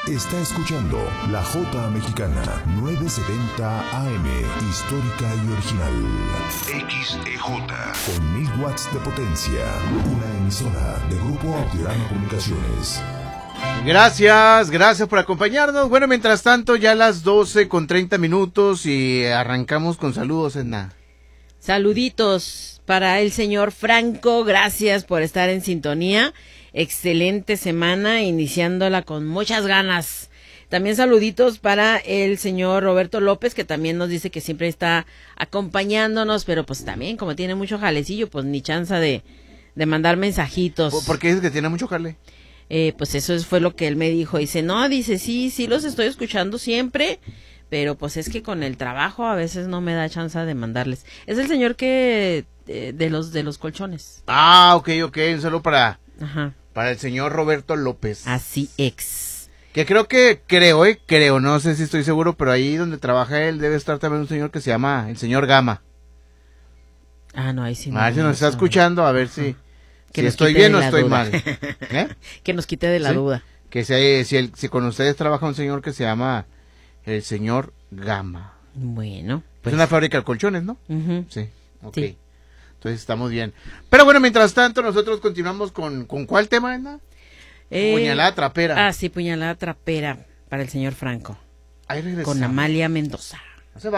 Está escuchando La Jota Mexicana, 970 AM, histórica y original. XEJ, con 1000 watts de potencia. Una emisora de Grupo Audiorama Comunicaciones. Gracias por acompañarnos. Bueno, mientras tanto, ya las 12:30 y arrancamos con saludos, Edna. Saluditos para el señor Franco, gracias por estar en sintonía. Excelente semana, iniciándola con muchas ganas. También saluditos para el señor Roberto López, que también nos dice que siempre está acompañándonos, pero pues también como tiene mucho jalecillo, pues ni chance de mandar mensajitos. ¿Por qué dices que tiene mucho jale? Pues eso fue lo que él me dijo. Dice, no, dice, sí los estoy escuchando siempre, pero pues es que con el trabajo a veces no me da chance de mandarles. Es el señor que de los colchones. Ah, ok, un saludo para el señor Roberto López. Así es. Que creo, no sé si estoy seguro, pero ahí donde trabaja él debe estar también un señor que se llama el señor Gama. Ah, no, ahí sí no. A ver si nos está escuchando, a ver si que estoy bien o estoy mal. Que nos quite de la duda. Que si con ustedes trabaja un señor que se llama el señor Gama. Bueno. Pues es una fábrica de colchones, ¿no? Sí, ok. Sí. Entonces estamos bien. Pero bueno, mientras tanto nosotros continuamos con ¿cuál tema, Edna? Puñalada trapera. Sí, puñalada trapera para el señor Franco. Ahí regresamos. Con Amalia Mendoza.